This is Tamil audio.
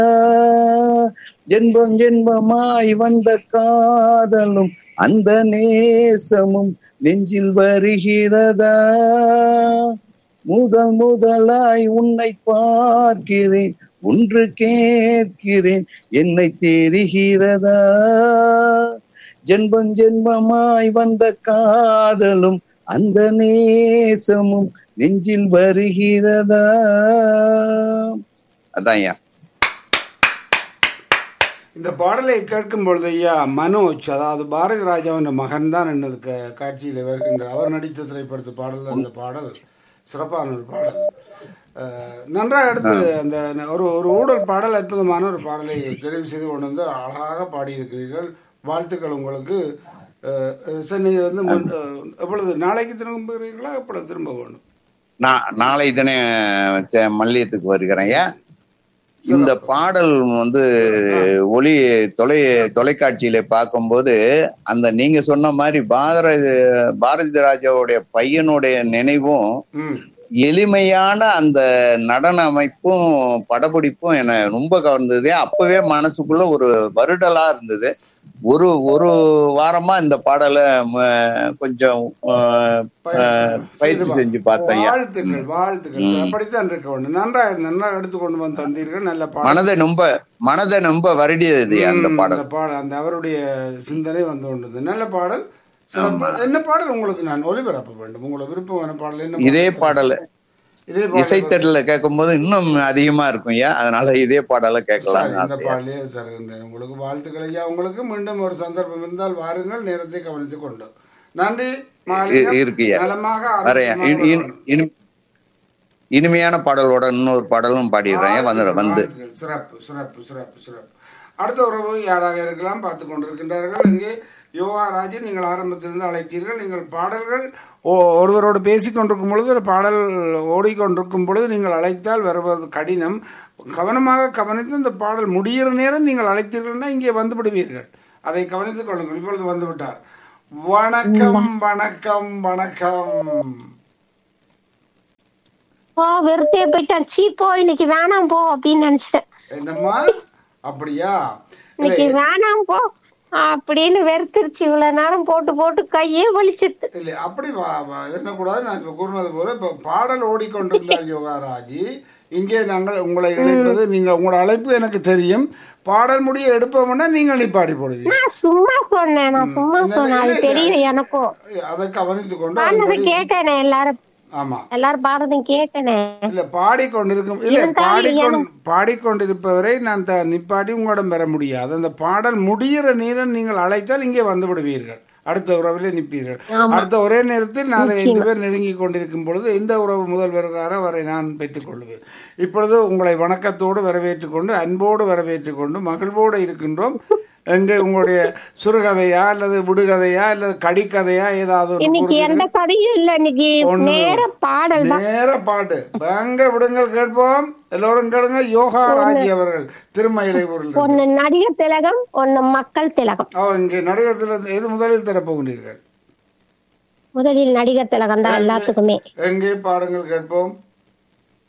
ஜென்மம் ஜென்மமாய் வந்த காதலும் அந்த நேசமும் நெஞ்சில் வருகிறதா? முதல் முதலாய் உன்னை பார்க்கிறேன், ஒன்று கேட்கிறேன், என்னை தெரிகிறதா? ஜென்மம் ஜென்மமாய் வந்த காதலும் அந்த நேசமும் நெஞ்சில் வருகிறதா? அதான் இந்த பாடலை கேட்கும் பொழுது ஐயா மனோஜ், அதாவது பாரதி ராஜாவின் மகன் தான் என்னது காட்சியில் வருகின்றார். அவர் நடித்த திரைப்படத்து பாடல் தான் இந்த பாடல். சிறப்பான ஒரு பாடல், நன்றாக எடுத்து அந்த ஒரு ஒரு ஊடல் பாடல், அற்புதமான ஒரு பாடலை தெரிவு செய்து கொண்டு வந்து அழகாக பாடியிருக்கிறீர்கள். வாழ்த்துக்கள் உங்களுக்கு. சென்னையிலிருந்து எப்பொழுது நாளைக்கு திரும்புகிறீர்களா? எப்பொழுது திரும்ப வேணும்? நாளை தானே மல்லியத்துக்கு வருகிறேன். இந்த பாடல் வந்து ஒளி தொலைக்காட்சியில பார்க்கும்போது அந்த நீங்க சொன்ன மாதிரி பாரதி ராஜாவுடைய பையனுடைய நினைவும் எளிமையான அந்த நடன அமைப்பும் படப்பிடிப்பும் என ரொம்ப கவர்ந்தது. அப்பவே மனசுக்குள்ள ஒரு வருடலா இருந்தது. ஒரு வாரமா இந்த பாடலை கொஞ்சம் பயிற்சி செஞ்சு பார்த்தேன். வாழ்த்துக்கள் வாழ்த்துக்கள். அப்படித்தான் இருக்க வேண்டும். நன்றாக எடுத்துக்கொண்டு வந்து தந்தீர்கள். நல்ல பாடல், மனதை ரொம்ப வருடியது அந்த பாடல். அந்த அவருடைய சிந்தனை வந்து கொண்டது. நல்ல பாடல். என்ன பாடல் உங்களுக்கு நான் ஒளிபரப்ப வேண்டும்? உங்களுக்கு விருப்பமான பாடல் என்ன? இதே பாடல் இசைத்தடல கேட்கும் போது இன்னும் அதிகமா இருக்கும். அதனால இதே பாடல கேட்கலாம். இந்த பாடலே தருகின்றேன் உங்களுக்கு. வாழ்த்துக்கள் ஐயா. உங்களுக்கு மீண்டும் ஒரு சந்தர்ப்பம் இருந்தால் வாருங்கள், நேரத்தை கவனித்துக் கொண்டு. நன்றி. இனிமையான பாடலோட இன்னொரு பாடலும் பாடிடுறேன். வந்து சிறப்பு சிறப்பு சிறப்பு சிறப்பு. அடுத்த உறவு யாராக இருக்கலாம் பார்த்து கொண்டிருக்கின்றார்கள். இங்கே யோகா ராஜி, நீங்கள் ஆரம்பத்திலிருந்து அழைத்தீர்கள். நீங்கள் பாடல்கள் ஒருவரோடு பேசிக்கொண்டிருக்கும் பொழுது, ஒரு பாடல் ஓடிக்கொண்டிருக்கும் பொழுது நீங்கள் அழைத்தால் வருவது கடினம். கவனமாக கவனித்து இந்த பாடல் முடிகிற நேரம் நீங்கள் அழைத்தீர்கள்னா இங்கே வந்து விடுவீர்கள். அதை கவனித்துக் கொள்ளுங்கள். இப்பொழுது வந்து விட்டார். வணக்கம் வணக்கம் வணக்கம். வெறுத்தே போயிட்டான். சீப்போ இன்னைக்கு வேணாம் போ அப்படின்னு நினைச்சிட்டேன். என்னம்மா அப்படியா? இன்னைக்கு வேணாம் போ அப்படின்னு வெறுத்துருச்சு. இவ்வளவு நேரம் போட்டு போட்டு கையே வலிச்சிட்டு. இல்ல அப்படி என்ன கூடாது. நான் இப்ப கூறினது போல இப்ப பாடல் ஓடிக்கொண்டிருந்தால் யோகாராஜி, இங்கே நாங்கள் உங்களை இணைப்பது, நீங்க உங்களோட அழைப்பு எனக்கு தெரியும். பாடல் முடிய எடுப்போம்னா நீங்கள் நிப்பாடி போடுவீங்க. நான் சும்மா சொன்னேன். அது தெரியும் எனக்கும். அதை கவனித்துக் கொண்டு கேட்டேனே எல்லாரும். ஆமா, எல்லாரும் பாடுறதையும் கேட்டேனே. இல்ல பாடிக்கொண்டிருக்கும் பாடிக்கொண்டிருப்பவரை நான் நிப்பாட்டி உங்களிடம் பெற முடியாது. அந்த பாடல் முடிகிற நேரம் நீங்கள் அழைத்தால் இங்கே வந்து விடுவீர்கள். அடுத்த உறவிலே நிற்பீர்கள். அடுத்த ஒரே நேரத்தில் நாங்கள் 5 பேர் நெருங்கி கொண்டிருக்கும் பொழுது எந்த உறவு முதல் வருகிறாரோ அவரை நான் பெற்றுக் கொள்வேன். இப்பொழுது உங்களை வணக்கத்தோடு வரவேற்றுக் கொண்டு, அன்போடு வரவேற்றுக் கொண்டு, மகிழ்வோடு இருக்கின்றோம். எங்க உங்களுடைய சுருகதையா அல்லது விடுகதையா அல்லது கடிக்கதையா ஏதாவது? இன்னைக்கு எந்த கதையும் இல்ல. இன்னைக்கு நேர பாடல், நேர பாட்டு. வாங்க விடுங்கள், கேட்போம். எல்லோரும் கேளுங்க. யோகா ராஜி அவர்கள், திருமயிலை ஊரில். ஒன்னு நடிகர் திலகம், ஒன்னு மக்கள் திலகம். இங்கே நடிகர் திலகம் எது முதலில் தரப்போகிறீர்கள்? முதலில் நடிகர் திலகம் தான் எல்லாத்துக்குமே. எங்கே பாடுங்கள், கேட்போம்.